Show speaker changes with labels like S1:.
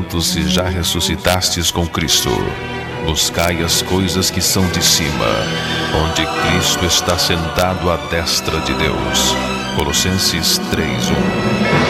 S1: porquanto se já ressuscitastes com Cristo, buscai as coisas que são de cima, onde Cristo está sentado à destra de Deus. Colossenses 3:1.